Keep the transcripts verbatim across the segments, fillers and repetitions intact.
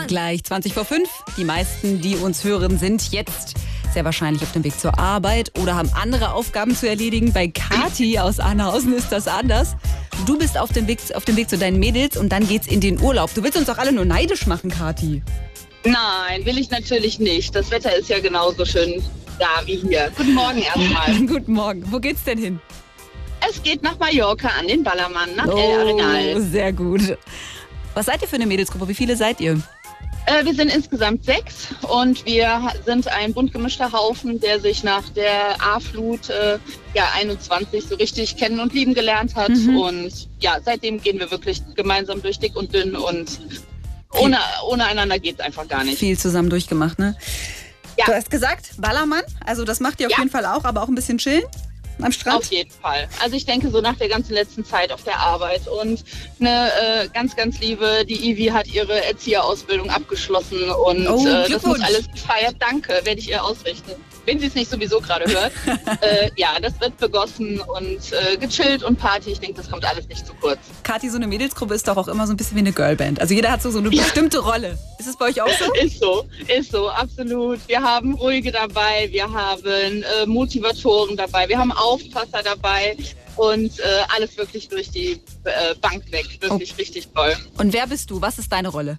Gleich zwanzig vor fünf. Die meisten, die uns hören, sind jetzt sehr wahrscheinlich auf dem Weg zur Arbeit oder haben andere Aufgaben zu erledigen. Bei Kathi aus Annhausen ist das anders. Du bist auf dem Weg, auf dem Weg zu deinen Mädels und dann geht's in den Urlaub. Du willst uns doch alle nur neidisch machen, Kathi. Nein, will ich natürlich nicht. Das Wetter ist ja genauso schön da wie hier. Guten Morgen erstmal. Guten Morgen. Wo geht's denn hin? Es geht nach Mallorca an den Ballermann, nach Oh, El Arenal. sehr gut. Was seid ihr für eine Mädelsgruppe? Wie viele seid ihr? Äh, wir sind insgesamt sechs und wir sind ein bunt gemischter Haufen, der sich nach der A-Flut äh, ja, einundzwanzig so richtig kennen und lieben gelernt hat. Mhm. Und ja, seitdem gehen wir wirklich gemeinsam durch dick und dünn und ohne, ohne einander geht's einfach gar nicht. Viel zusammen durchgemacht, ne? Ja. Du hast gesagt, Ballermann, also das macht ihr auf Ja. jeden Fall auch, aber auch ein bisschen chillen am Strand? Auf jeden Fall. Also ich denke so nach der ganzen letzten Zeit auf der Arbeit und eine äh, ganz, ganz liebe, die Ivi hat ihre Erzieherausbildung abgeschlossen und Oh, äh, das Glückwunsch. muss alles gefeiert. Danke, werde ich ihr ausrichten. Wenn sie es nicht sowieso gerade hört. äh, ja, das wird begossen und äh, gechillt und Party. Ich denke, das kommt alles nicht zu kurz. Kathi, so eine Mädelsgruppe ist doch auch immer so ein bisschen wie eine Girlband. Also jeder hat so, so eine bestimmte Rolle. Ist es bei euch auch so? Ist so, ist so, absolut. Wir haben Ruhige dabei, wir haben äh, Motivatoren dabei, wir haben Aufpasser dabei und äh, alles wirklich durch die äh, Bank weg. Wirklich Oh. richtig toll. Und wer bist du? Was ist deine Rolle?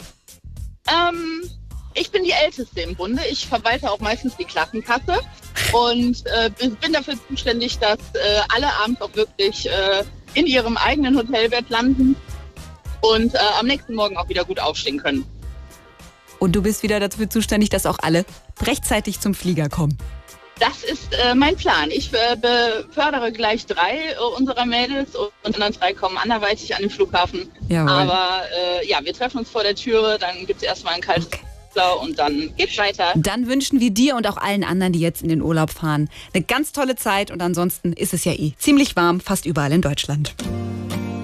Ähm, ich bin die Älteste im Bunde. Ich verwalte auch meistens die Klassenkasse und äh, bin dafür zuständig, dass äh, alle abends auch wirklich äh, in ihrem eigenen Hotelbett landen und äh, am nächsten Morgen auch wieder gut aufstehen können. Und du bist wieder dafür zuständig, dass auch alle rechtzeitig zum Flieger kommen. Das ist äh, mein Plan. Ich äh, befördere gleich drei äh, unserer Mädels und die anderen drei kommen anderweitig an den Flughafen. Jawohl. Aber äh, ja, wir treffen uns vor der Türe, dann gibt es erstmal ein kaltes Okay. Wasser und dann geht's weiter. Dann wünschen wir dir und auch allen anderen, die jetzt in den Urlaub fahren, eine ganz tolle Zeit. Und ansonsten ist es ja eh ziemlich warm, fast überall in Deutschland.